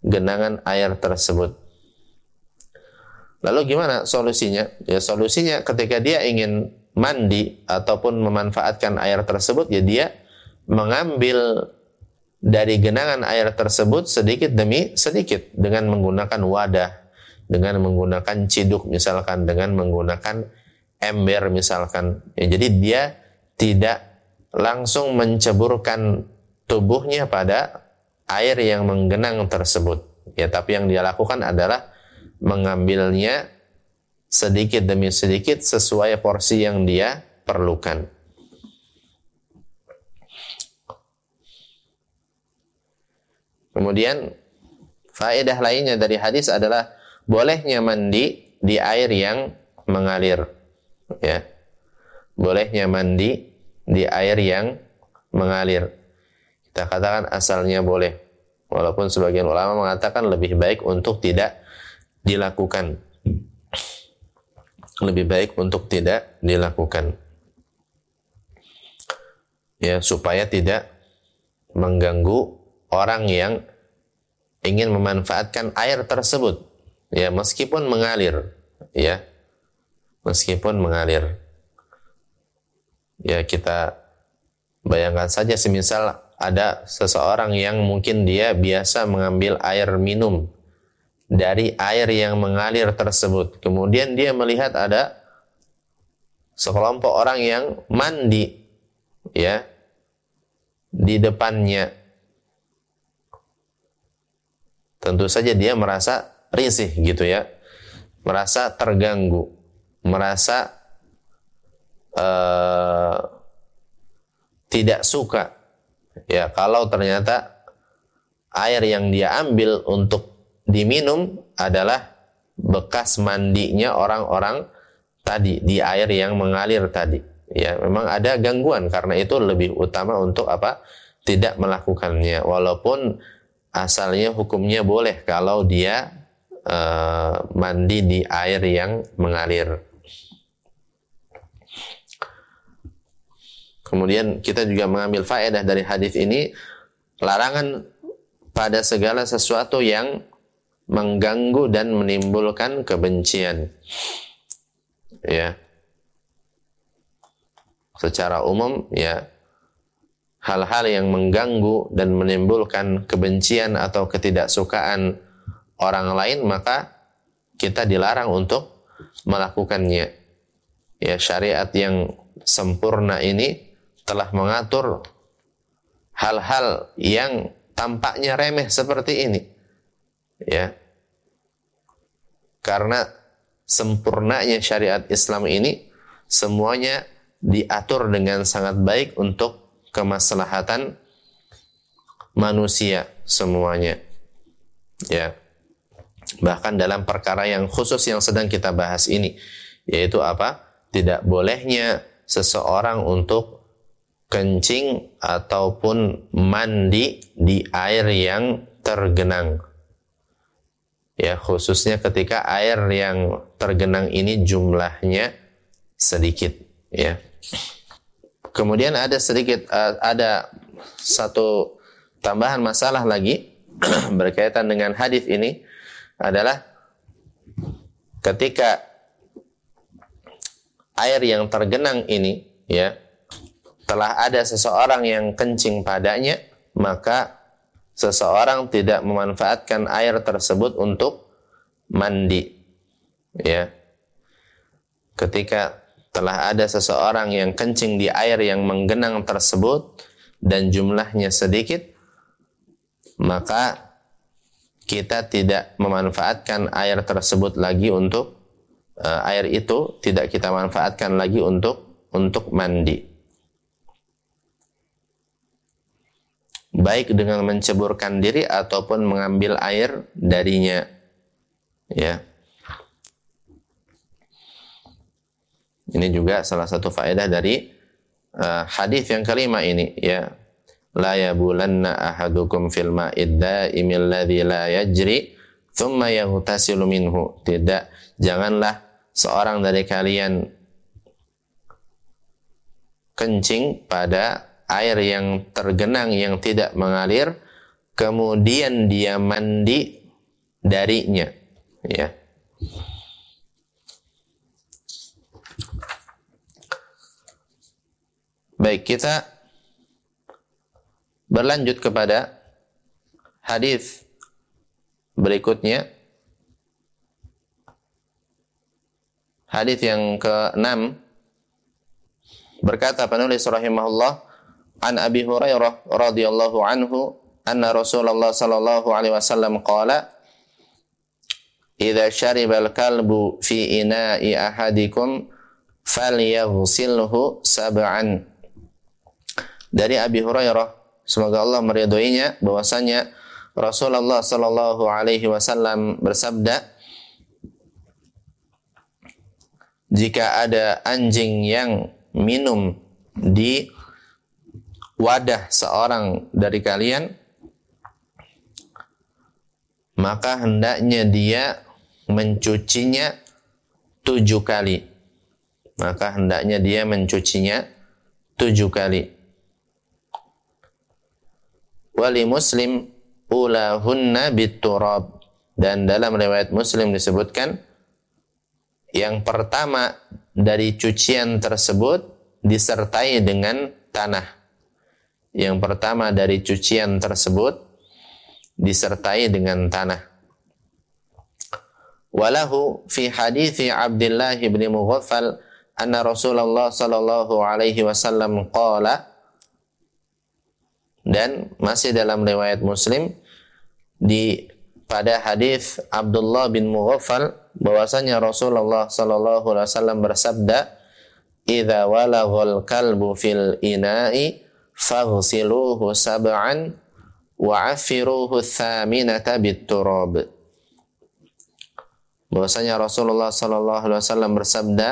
genangan air tersebut. Lalu gimana solusinya? Ya solusinya ketika dia ingin mandi ataupun memanfaatkan air tersebut, ya dia mengambil dari genangan air tersebut sedikit demi sedikit dengan menggunakan wadah, dengan menggunakan ciduk misalkan, dengan menggunakan ember misalkan. Ya, jadi dia tidak langsung menceburkan tubuhnya pada air yang menggenang tersebut. Ya, tapi yang dia lakukan adalah mengambilnya sedikit demi sedikit sesuai porsi yang dia perlukan. Kemudian faedah lainnya dari hadis adalah bolehnya mandi di air yang mengalir. Ya. Bolehnya mandi di air yang mengalir. Kita katakan asalnya boleh. Walaupun sebagian ulama mengatakan lebih baik untuk tidak dilakukan. Lebih baik untuk tidak dilakukan. Ya, supaya tidak mengganggu orang yang ingin memanfaatkan air tersebut. Ya, meskipun mengalir, ya. Meskipun mengalir. Ya, kita bayangkan saja semisal ada seseorang yang mungkin dia biasa mengambil air minum dari air yang mengalir tersebut. Kemudian dia melihat ada sekelompok orang yang mandi, ya, di depannya. Tentu saja dia merasa risih gitu ya, merasa terganggu, merasa tidak suka. Ya, kalau ternyata air yang dia ambil untuk diminum adalah bekas mandinya orang-orang tadi di air yang mengalir tadi. Ya, memang ada gangguan, karena itu lebih utama untuk apa? Tidak melakukannya. Walaupun asalnya hukumnya boleh kalau dia mandi di air yang mengalir. Kemudian kita juga mengambil faedah dari hadis ini, larangan pada segala sesuatu yang mengganggu dan menimbulkan kebencian. Ya. Secara umum, ya, hal-hal yang mengganggu dan menimbulkan kebencian atau ketidaksukaan orang lain, maka kita dilarang untuk melakukannya. Ya, syariat yang sempurna ini telah mengatur hal-hal yang tampaknya remeh seperti ini. Ya. Karena sempurnanya syariat Islam ini semuanya diatur dengan sangat baik untuk kemaslahatan manusia semuanya. Ya. Bahkan dalam perkara yang khusus yang sedang kita bahas ini, yaitu apa? Tidak bolehnya seseorang untuk kencing ataupun mandi di air yang tergenang. Ya, khususnya ketika air yang tergenang ini jumlahnya sedikit, ya. Kemudian ada satu tambahan masalah lagi berkaitan dengan hadis ini, adalah ketika air yang tergenang ini, ya, telah ada seseorang yang kencing padanya, maka seseorang tidak memanfaatkan air tersebut untuk mandi. Ya. Ketika telah ada seseorang yang kencing di air yang menggenang tersebut dan jumlahnya sedikit, maka kita tidak memanfaatkan air tersebut lagi untuk air itu tidak kita manfaatkan lagi untuk mandi. Baik dengan menceburkan diri ataupun mengambil air darinya. Ya. Ini juga salah satu faedah dari hadis yang kelima ini, ya. La yabulanna ahadukum fil ma'id da'imil ladzi la yajri thumma yaghtasilu minhu. Tidak, janganlah seorang dari kalian kencing pada air yang tergenang yang tidak mengalir, kemudian dia mandi darinya, ya. Baik, kita berlanjut kepada hadis berikutnya. Hadis yang ke-6, berkata penulis rahimahullah, an Abi Hurairah radhiyallahu anhu anna Rasulullah sallallahu alaihi wasallam qala idza syaribal kalbu fi ina'i ahadikum falyaghsilhu sab'an. Dari Abi Hurairah, semoga Allah meridhoinya, bahwasanya Rasulullah sallallahu alaihi wasallam bersabda, jika ada anjing yang minum di wadah seorang dari kalian, maka hendaknya dia mencucinya 7 kali. Maka hendaknya dia mencucinya 7 kali. Wali Muslim ulahunna biturab. Dan dalam riwayat Muslim disebutkan, yang pertama dari cucian tersebut disertai dengan tanah. Yang pertama dari cucian tersebut disertai dengan tanah. Walahu fi hadithi Abdullah bin Mughaffal anna Rasulullah sallallahu alaihi wasallam qala, dan masih dalam riwayat Muslim pada hadis Abdullah bin Mughaffal, bahwasanya Rasulullah sallallahu alaihi wasallam bersabda, idza walaghal kalbu fil ina'i faghsiluhu sab'an wa 'affiruhu thaminata bit-turab. Bahwasanya Rasulullah sallallahu alaihi wasallam bersabda,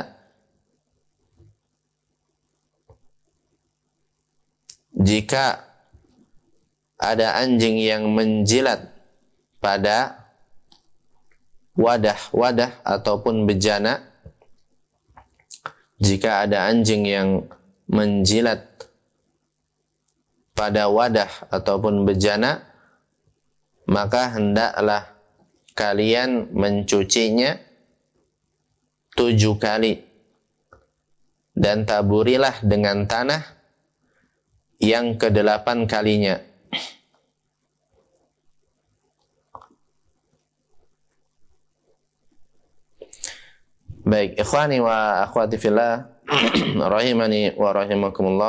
jika ada anjing yang menjilat pada wadah ataupun bejana, jika ada anjing yang menjilat pada wadah ataupun bejana, maka hendaklah kalian mencucinya 7 kali dan taburilah dengan tanah yang ke-8 kalinya. Baik, ikhwani wa akhwati fillah, rahimani wa rahimakumullah.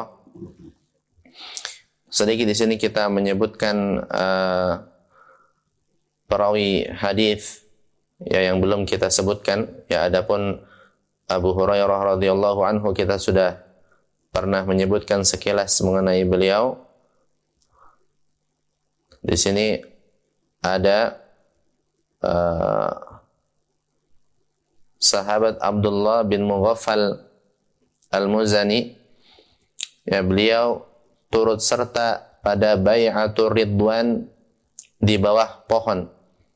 Sedikit di sini kita menyebutkan perawi hadis ya yang belum kita sebutkan. Ya, adapun Abu Hurairah radhiyallahu anhu kita sudah pernah menyebutkan sekilas mengenai beliau. Di sini ada sahabat Abdullah bin Mughaffal Al-Muzani, ya, beliau turut serta pada bai'atur ridwan di bawah pohon.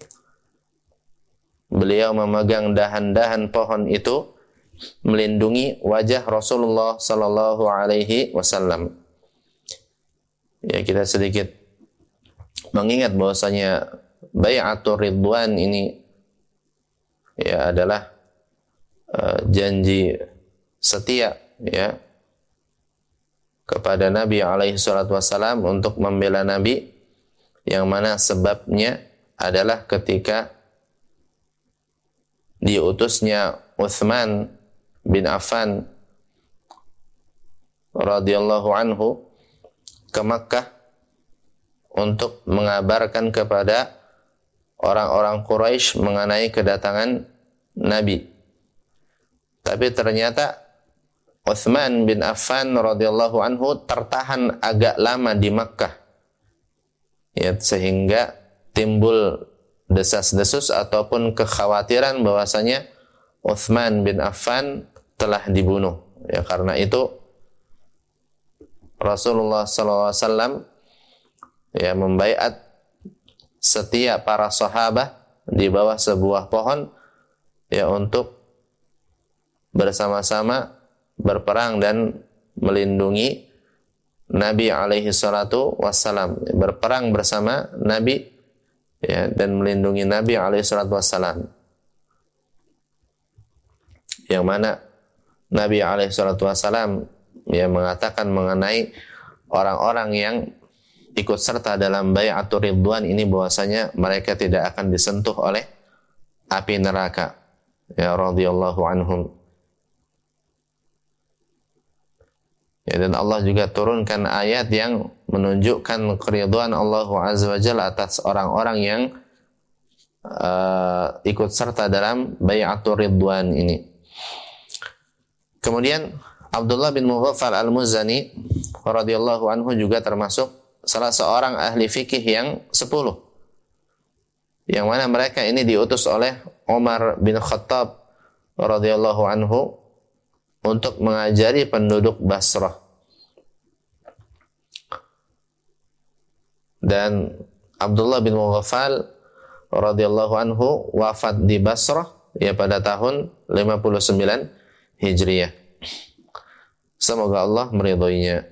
Beliau memegang dahan-dahan pohon itu melindungi wajah Rasulullah sallallahu alaihi wasallam. Ya, kita sedikit mengingat bahwasanya bai'atur ridwan ini ya adalah janji setia ya kepada Nabi alaihi salatu wasallam untuk membela Nabi, yang mana sebabnya adalah ketika diutusnya Utsman bin Affan radhiyallahu anhu ke Makkah untuk mengabarkan kepada orang-orang Quraisy mengenai kedatangan Nabi. Tapi ternyata Utsman bin Affan radhiyallahu anhu tertahan agak lama di Makkah, ya, sehingga timbul desas-desus ataupun kekhawatiran bahwasanya Utsman bin Affan telah dibunuh. Ya, karena itu Rasulullah SAW ya membaiat setiap para sahabat di bawah sebuah pohon ya untuk bersama-sama berperang dan melindungi Nabi alaihi salatu wassalam, berperang bersama Nabi ya, dan melindungi Nabi alaihi salatu wassalam. Yang mana Nabi alaihi salatu wassalam ya mengatakan mengenai orang-orang yang ikut serta dalam bai'atur ridwan ini bahwasanya mereka tidak akan disentuh oleh api neraka. Ya, radhiyallahu anhum. Ya, dan Allah juga turunkan ayat yang menunjukkan keridhaan Allah Azza wa Jalla atas orang-orang yang ikut serta dalam bai'atur ridwan ini. Kemudian Abdullah bin Mughaffal al-Muzani radhiyallahu anhu juga termasuk salah seorang ahli fikih yang 10. Yang mana mereka ini diutus oleh Umar bin Khattab radhiyallahu anhu untuk mengajari penduduk Basrah. Dan Abdullah bin Mughaffal radhiyallahu anhu wafat di Basrah ya pada tahun 59 Hijriah. Semoga Allah meridhoinya.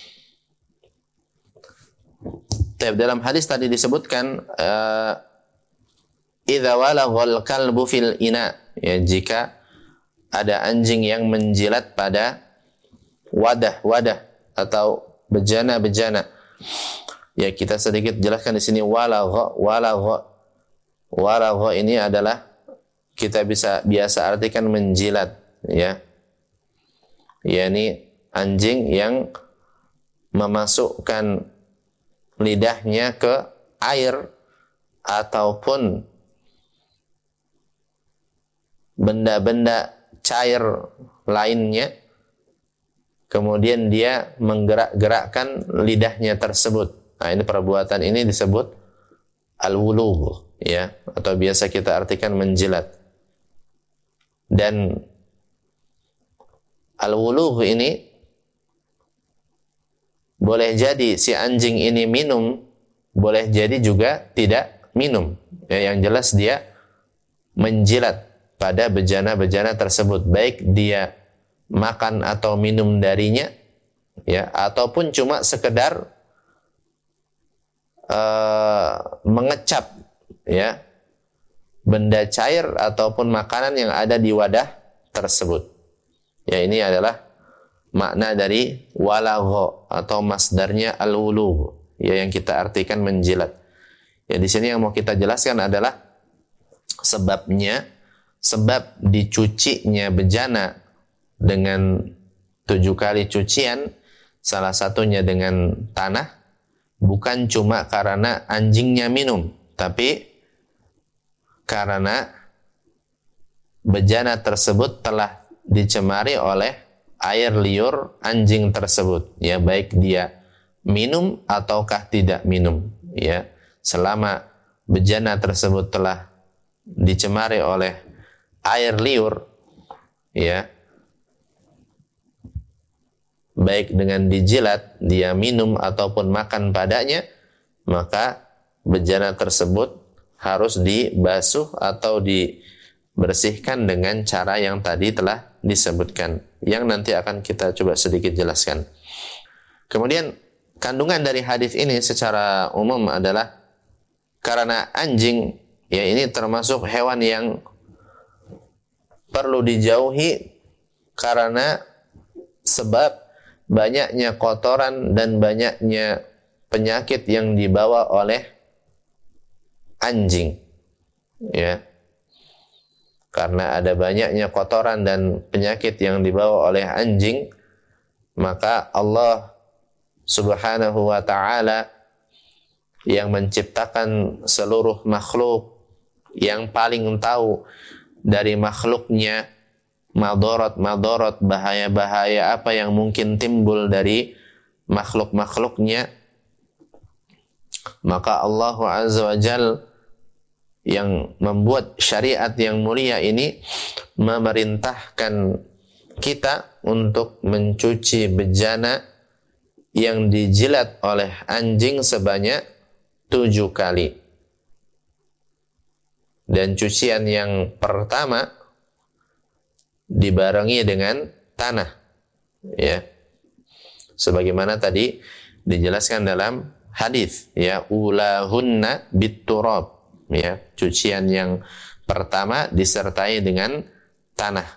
Dalam hadis tadi disebutkan idza walaghal kalbu fil ina, ya, jika ada anjing yang menjilat pada wadah-wadah atau bejana-bejana. Ya, kita sedikit jelaskan di sini walagha. Walagha ini adalah kita biasa artikan menjilat, ya. yakni anjing yang memasukkan lidahnya ke air ataupun benda-benda cair lainnya, kemudian dia menggerak-gerakkan lidahnya tersebut. Nah, ini perbuatan ini disebut al-wulugh, ya, atau biasa kita artikan menjilat. Dan al-wulugh ini boleh jadi si anjing ini minum, boleh jadi juga tidak minum. Ya, yang jelas dia menjilat pada bejana-bejana tersebut, baik dia makan atau minum darinya, ya, ataupun cuma sekedar mengecap, ya, benda cair ataupun makanan yang ada di wadah tersebut. Ya, ini adalah makna dari walagha atau masdarnya al-wulugh, ya, yang kita artikan menjilat. Ya, di sini yang mau kita jelaskan adalah sebabnya, sebab dicucinya bejana dengan 7 kali cucian, salah satunya dengan tanah, bukan cuma karena anjingnya minum, tapi karena bejana tersebut telah dicemari oleh air liur anjing tersebut, ya, baik dia minum ataukah tidak minum, ya. Selama bejana tersebut telah dicemari oleh air liur, ya, baik dengan dijilat, dia minum ataupun makan padanya, maka bejana tersebut harus dibasuh atau dibersihkan dengan cara yang tadi telah disebutkan, yang nanti akan kita coba sedikit jelaskan. Kemudian kandungan dari hadis ini secara umum adalah karena anjing, ya, ini termasuk hewan yang perlu dijauhi karena sebab banyaknya kotoran dan banyaknya penyakit yang dibawa oleh anjing, ya. Karena ada banyaknya kotoran dan penyakit yang dibawa oleh anjing, maka Allah Subhanahu wa ta'ala yang menciptakan seluruh makhluk, yang paling tahu dari makhluknya madarat, bahaya-bahaya apa yang mungkin timbul dari makhluk-makhluknya, maka Allah Azza wa Jalla yang membuat syariat yang mulia ini memerintahkan kita untuk mencuci bejana yang dijilat oleh anjing sebanyak 7 kali. Dan cucian yang pertama dibarengi dengan tanah, ya, sebagaimana tadi dijelaskan dalam hadis, ya, ulahunna bitturab, ya. Cucian yang pertama disertai dengan tanah.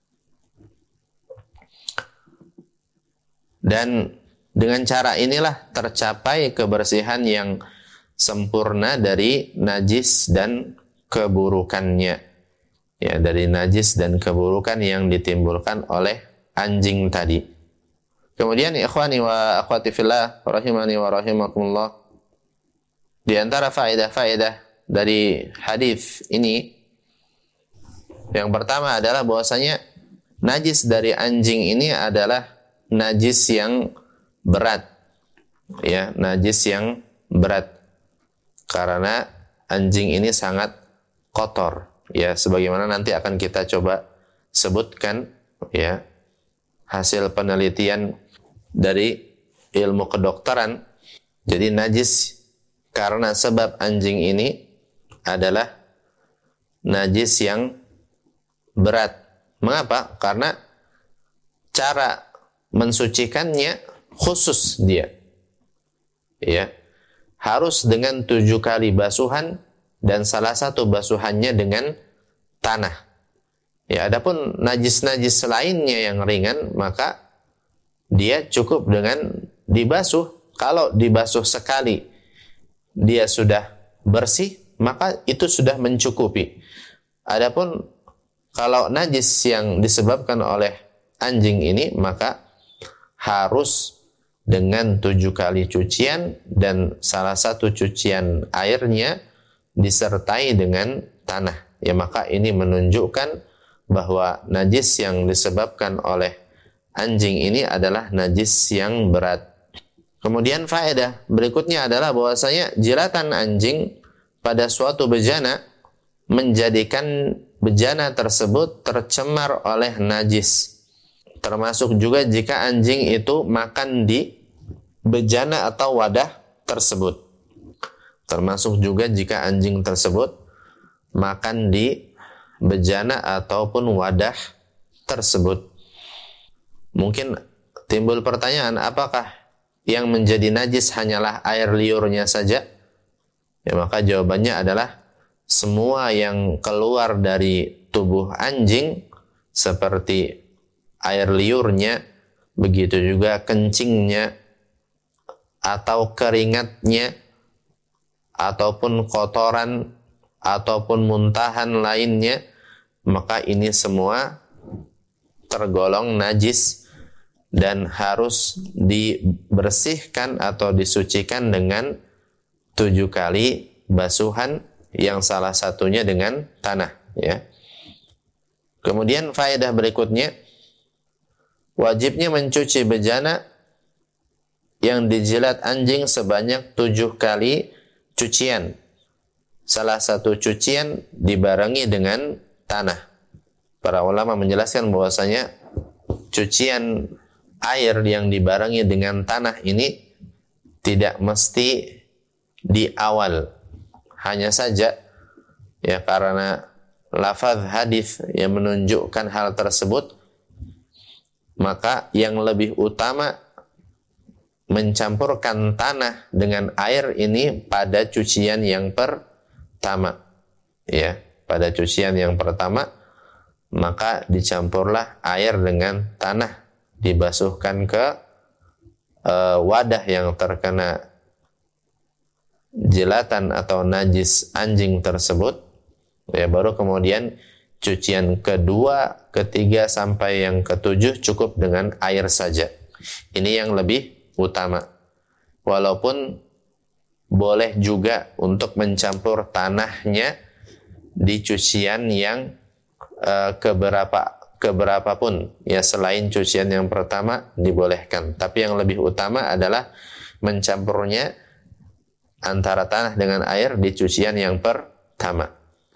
Dan dengan cara inilah tercapai kebersihan yang sempurna dari najis dan keburukannya. Ya, dari najis dan keburukan yang ditimbulkan oleh anjing tadi. Kemudian ikhwani wa akhwati fillah rahimani wa rahimakumullah, di antara faedah-faedah dari hadis ini yang pertama adalah bahwasanya najis dari anjing ini adalah najis yang berat. Ya, najis yang berat. Karena anjing ini sangat kotor. Ya, sebagaimana nanti akan kita coba sebutkan ya hasil penelitian dari ilmu kedokteran. Jadi najis karena sebab anjing ini adalah najis yang berat. Mengapa? Karena cara mensucikannya khusus dia. Ya. Harus dengan 7 kali basuhan dan salah satu basuhannya dengan tanah. Ya, adapun najis-najis lainnya yang ringan maka dia cukup dengan dibasuh. Kalau dibasuh sekali dia sudah bersih, maka itu sudah mencukupi. Adapun kalau najis yang disebabkan oleh anjing ini maka harus dengan 7 kali cucian dan salah satu cucian airnya disertai dengan tanah. Ya, maka ini menunjukkan bahwa najis yang disebabkan oleh anjing ini adalah najis yang berat. Kemudian faedah berikutnya adalah bahwasanya jilatan anjing pada suatu bejana menjadikan bejana tersebut tercemar oleh najis. Termasuk juga jika anjing itu makan di bejana atau wadah tersebut. Termasuk juga jika anjing tersebut makan di bejana ataupun wadah tersebut. Mungkin timbul pertanyaan, apakah yang menjadi najis hanyalah air liurnya saja? Ya, maka jawabannya adalah semua yang keluar dari tubuh anjing seperti air liurnya, begitu juga kencingnya atau keringatnya ataupun kotoran ataupun muntahan lainnya, maka ini semua tergolong najis dan harus dibersihkan atau disucikan dengan 7 kali basuhan yang salah satunya dengan tanah, ya. Kemudian faedah berikutnya, wajibnya mencuci bejana yang dijilat anjing sebanyak 7 kali cucian. Salah satu cucian dibarengi dengan tanah. Para ulama menjelaskan bahwasanya cucian air yang dibarengi dengan tanah ini tidak mesti di awal. Hanya saja ya karena lafaz hadis yang menunjukkan hal tersebut, maka yang lebih utama mencampurkan tanah dengan air ini pada cucian yang pertama. Ya, pada cucian yang pertama maka dicampurlah air dengan tanah, dibasuhkan ke wadah yang terkena jilatan atau najis anjing tersebut. Ya, baru kemudian cucian kedua, ketiga sampai yang ketujuh cukup dengan air saja. Ini yang lebih utama. Walaupun boleh juga untuk mencampur tanahnya di cucian yang keberapa pun, ya, selain cucian yang pertama dibolehkan. Tapi yang lebih utama adalah mencampurnya antara tanah dengan air di cucian yang pertama.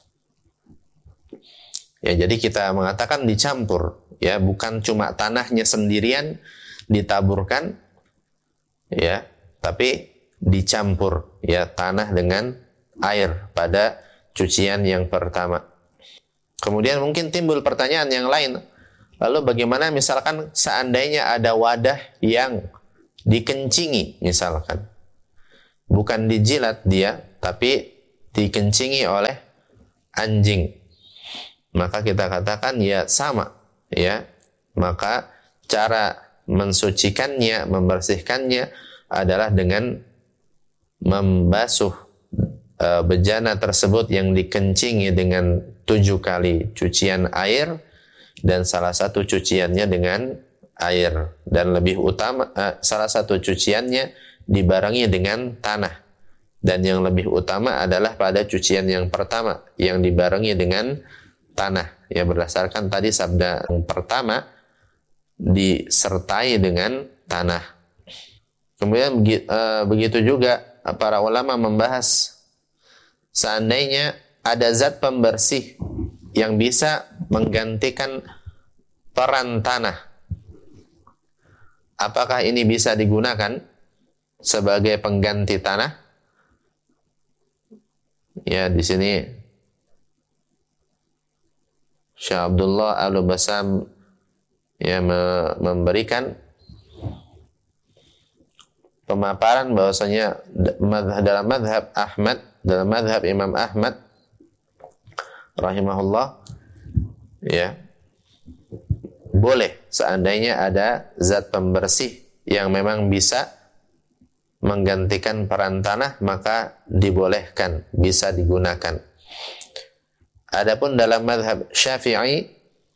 Ya, jadi kita mengatakan dicampur, ya, bukan cuma tanahnya sendirian ditaburkan, ya, tapi dicampur, ya, tanah dengan air pada cucian yang pertama. Kemudian mungkin timbul pertanyaan yang lain. Lalu bagaimana misalkan seandainya ada wadah yang dikencingi misalkan. Bukan dijilat dia, tapi dikencingi oleh anjing, maka kita katakan ya sama, ya. Maka cara mensucikannya, membersihkannya adalah dengan membasuh bejana tersebut yang dikencingi dengan 7 kali cucian air, dan salah satu cuciannya dengan air, dan lebih utama salah satu cuciannya dibarengi dengan tanah, dan yang lebih utama adalah pada cucian yang pertama yang dibarengi dengan tanah, ya, berdasarkan tadi sabda yang pertama disertai dengan tanah. Kemudian begitu juga para ulama membahas seandainya ada zat pembersih yang bisa menggantikan peran tanah, apakah ini bisa digunakan sebagai pengganti tanah? Ya, di sini Syekh Abdullah Al-Bassam ya memberikan pemaparan bahwasanya dalam mazhab Ahmad, dalam mazhab Imam Ahmad rahimahullah, ya, boleh seandainya ada zat pembersih yang memang bisa menggantikan peran tanah, maka dibolehkan, bisa digunakan. Adapun dalam mazhab Syafi'i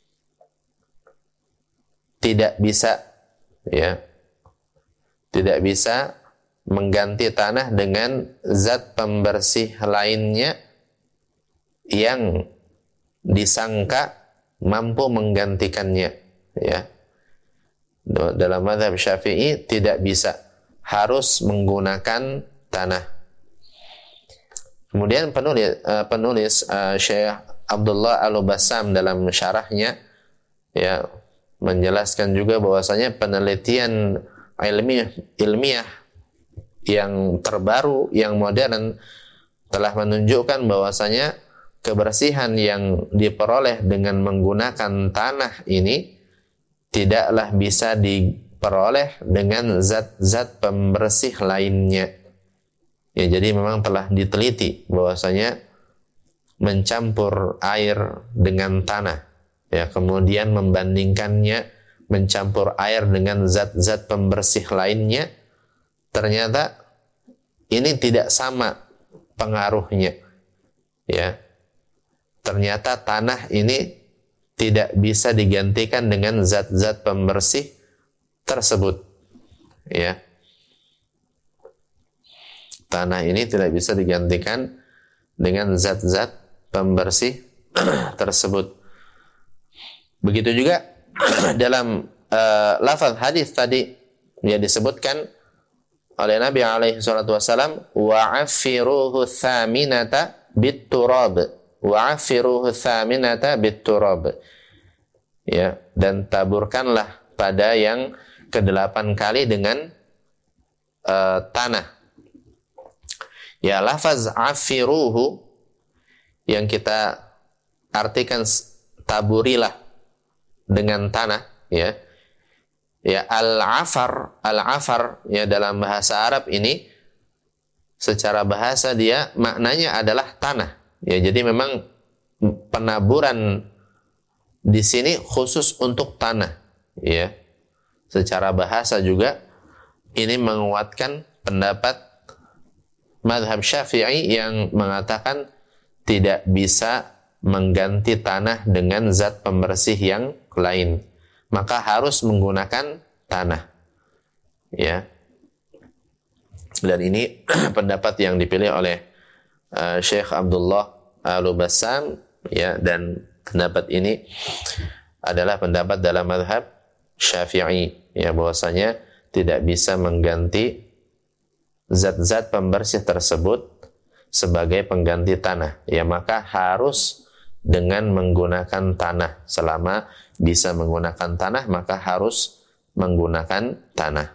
tidak bisa, ya, tidak bisa mengganti tanah dengan zat pembersih lainnya yang disangka mampu menggantikannya, ya. Dalam mazhab Syafi'i tidak bisa, harus menggunakan tanah. Kemudian penulis Syekh Abdullah Al-Bassam dalam syarahnya, ya, menjelaskan juga bahwasanya penelitian ilmiah yang terbaru, yang modern, telah menunjukkan bahwasanya kebersihan yang diperoleh dengan menggunakan tanah ini tidaklah bisa diperoleh dengan zat-zat pembersih lainnya. Ya, jadi memang telah diteliti bahwasanya mencampur air dengan tanah, ya, kemudian membandingkannya mencampur air dengan zat-zat pembersih lainnya, ternyata ini tidak sama pengaruhnya, ya. Ternyata tanah ini tidak bisa digantikan dengan zat-zat pembersih tersebut, ya. Tanah ini tidak bisa digantikan dengan zat-zat pembersih tersebut. Begitu juga dalam lafaz hadis tadi, ya, disebutkan oleh Nabi alaihi salatu wasalam, wa'afiruhu thaminata bit-turab, wa'afiruhu thaminata bit-turab, ya, dan taburkanlah pada yang ke-8 kali dengan tanah. Ya, lafaz afiruhu yang kita artikan taburilah dengan tanah, ya. Ya, al-afar ya, dalam bahasa Arab ini secara bahasa dia maknanya adalah tanah. Ya, jadi memang penaburan di sini khusus untuk tanah, ya. Secara bahasa juga ini menguatkan pendapat mazhab Syafi'i yang mengatakan tidak bisa mengganti tanah dengan zat pembersih yang lain, maka harus menggunakan tanah, ya. Dan ini pendapat yang dipilih oleh Syekh Abdullah Al-Bassam, ya, dan pendapat ini adalah pendapat dalam mazhab Syafi'i, ya, bahwasanya tidak bisa mengganti zat-zat pembersih tersebut sebagai pengganti tanah, ya, maka harus dengan menggunakan tanah. Selama bisa menggunakan tanah, maka harus menggunakan tanah.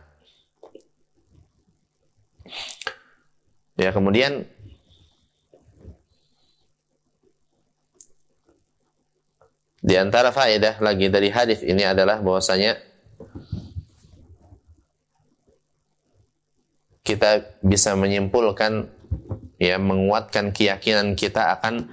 Ya, kemudian di antara faedah lagi dari hadis ini adalah bahwasanya kita bisa menyimpulkan, ya menguatkan keyakinan kita akan